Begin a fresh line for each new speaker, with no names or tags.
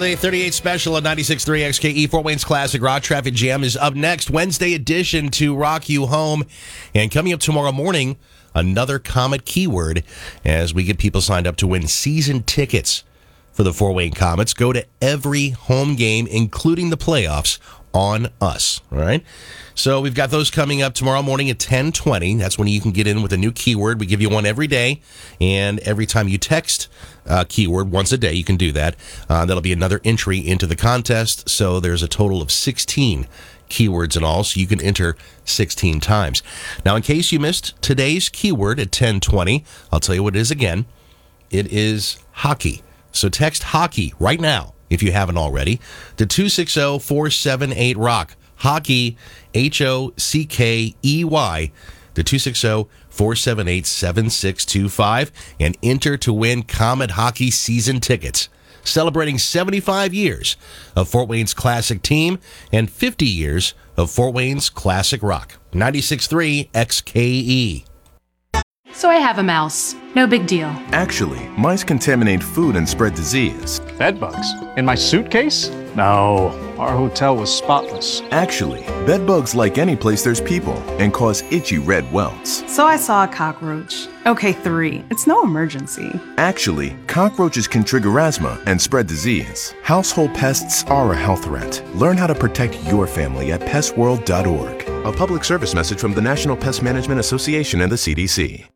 The 38 special at 96.3 XKE. Fort Wayne's Classic Rock Traffic Jam is up next. Wednesday edition to rock you home. And coming up tomorrow morning, another Comet keyword as we get people signed up to win season tickets for the Fort Wayne Comets. Go to every home game, including the playoffs, on us. All right? So we've got those coming up tomorrow morning at 10:20. That's when you can get in with a new keyword. We give you one every day, and every time you text keyword once a day, you can do that. That'll be another entry into the contest. So there's a total of 16 keywords in all, so you can enter 16 times. Now, in case you missed today's keyword at 10:20, I'll tell you what it is again. It is hockey. So text hockey right now, if you haven't already, to 260-478-ROCK. Hockey, HOCKEY, to 260-478-7625, and enter to win Comet Hockey season tickets. Celebrating 75 years of Fort Wayne's classic team and 50 years of Fort Wayne's classic rock. 96.3 XKE.
So I have a mouse. No big deal.
Actually, mice contaminate food and spread disease.
Bed bugs? In my suitcase? No, our hotel was spotless.
Actually, bed bugs like any place there's people and cause itchy red welts.
So I saw a cockroach. Okay, 3. It's no emergency.
Actually, cockroaches can trigger asthma and spread disease. Household pests are a health threat. Learn how to protect your family at pestworld.org. A public service message from the National Pest Management Association and the CDC.